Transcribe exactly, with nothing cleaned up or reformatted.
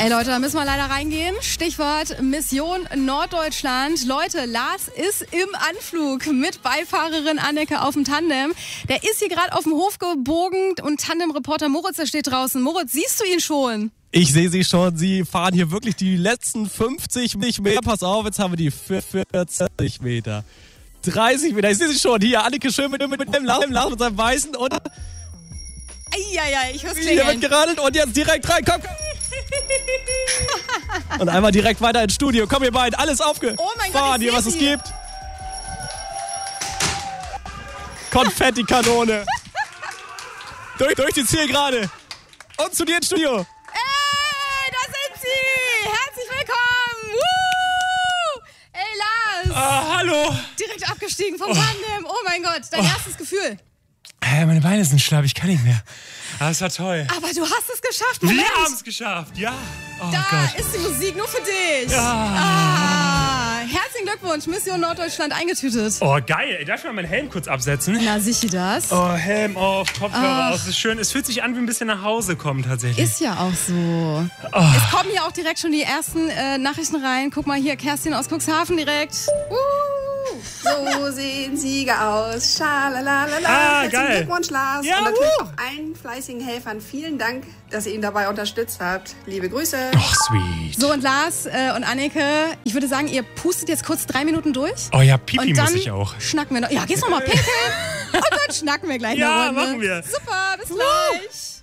Ey Leute, da müssen wir leider reingehen. Stichwort Mission Norddeutschland. Leute, Lars ist im Anflug mit Beifahrerin Anneke auf dem Tandem. Der ist hier gerade auf dem Hof gebogen und Tandemreporter Moritz, der steht draußen. Moritz, siehst du ihn schon? Ich sehe sie schon. Sie fahren hier wirklich die letzten fünfzig Meter. Pass auf, jetzt haben wir die vierzig Meter. dreißig Meter. Ich sehe sie schon. Hier, Anneke schön mit, mit, mit dem Lachen, mit seinem Weißen und... Eieiei, ich hör's Hier wird klingeln. geradelt und jetzt direkt rein. Komm, komm. Und einmal direkt weiter ins Studio. Komm, ihr beiden, alles aufgefahren, Oh mein Gott, ich hier, was seh es sie. gibt. Konfettikanone. durch, durch die Zielgerade. Und zu dir ins Studio. Ey, da sind sie! Herzlich willkommen! Woo! Ey, Lars! Ah, hallo. Direkt abgestiegen vom Tandem. Oh mein Gott, dein erstes Gefühl. Äh, meine Beine sind schlapp, ich kann nicht mehr. Ah, das war toll. Aber du hast es geschafft, Moment. Wir haben es geschafft, ja. Oh Da Gott. ist die Musik nur für dich. Ja. Ah, herzlichen Glückwunsch, Mission Norddeutschland eingetütet. Oh, geil. Ey, darf ich mal meinen Helm kurz absetzen? Na, sicher das. Oh, Helm auf, Kopfhörer Ach. aus. Das ist schön. Es fühlt sich an, wie ein bisschen nach Hause kommen tatsächlich. Ist ja auch so. Oh. Es kommen hier auch direkt schon die ersten äh, Nachrichten rein. Guck mal hier, Kerstin aus Cuxhaven direkt. Uh, so sehen Sieger aus. Schalalalala. Ah, Herzlichen geil. Glückwunsch, Lars. Ja, und natürlich uh. auch allen fleißigen Helfern vielen Dank, dass ihr ihn dabei unterstützt habt. Liebe Grüße. Ach, sweet. So, und Lars äh, und Anneke, ich würde sagen, ihr pustet jetzt kurz drei Minuten durch. Oh ja, Pipi Und dann muss ich auch. schnacken wir noch. Ja, gehst noch mal pinkeln. Und dann schnacken wir gleich Ja, eine Runde. machen wir. Super, bis gleich.